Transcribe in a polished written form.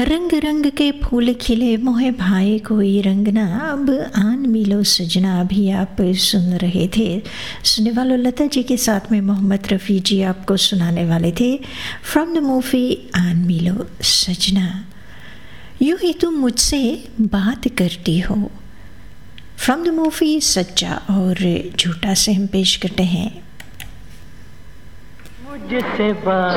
रंग रंग के फूल खिले मोहे भाई कोई रंगना, अब आन मिलो सजना भी आप सुन रहे थे। सुनने वालों लता जी के साथ में मोहम्मद रफ़ी जी आपको सुनाने वाले थे फ्रॉम द मूवी आन मिलो सजना। यूँ ही तुम मुझसे बात करती हो, फ्रॉम द मूवी सच्चा और झूठा से हम पेश करते हैं। मुझसे बात